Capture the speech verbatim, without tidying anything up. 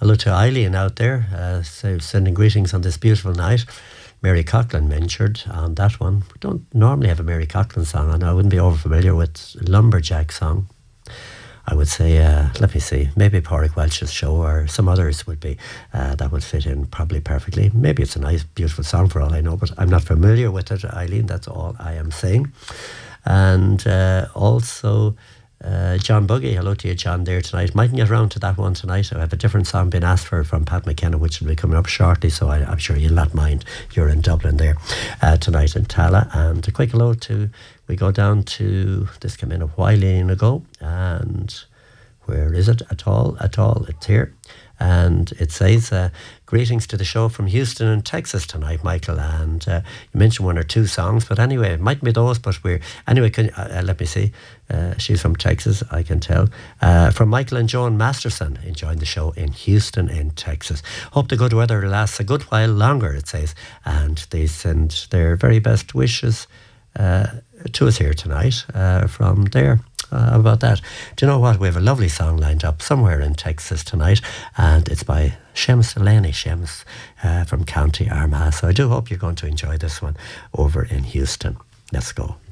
hello to Eileen out there, uh, so sending greetings on this beautiful night. Mary Coughlin mentioned on that one. We don't normally have a Mary Coughlin song on. I wouldn't be over familiar with Lumberjack song. I would say, uh, let me see, maybe Pádraig Welch's Show or some others would be, uh, that would fit in probably perfectly. Maybe it's a nice, beautiful song for all I know, but I'm not familiar with it, Eileen, that's all I am saying. And uh, also... Uh, John Buggy, hello to you, John, there tonight. Mightn't get around to that one tonight. I have a different song being asked for from Pat McKenna, which will be coming up shortly, so I, I'm sure you'll not mind. You're in Dublin there uh, tonight in Tala. And a quick hello to, we go down to, this came in a while ago, and where is it at all? At all, it's here. And it says, uh, greetings to the show from Houston in Texas tonight, Michael. And uh, you mentioned one or two songs, but anyway, it might be those, but we're... Anyway, can, uh, let me see. Uh, she's from Texas, I can tell. Uh, from Michael and Joan Masterson, enjoying the show in Houston in Texas. Hope the good weather lasts a good while longer, it says. And they send their very best wishes uh, to us here tonight uh, from there. Uh, how about that? Do you know what? We have a lovely song lined up somewhere in Texas tonight, and it's by Seamus Lenny Seamus uh, from County Armagh. So I do hope you're going to enjoy this one over in Houston. Let's go.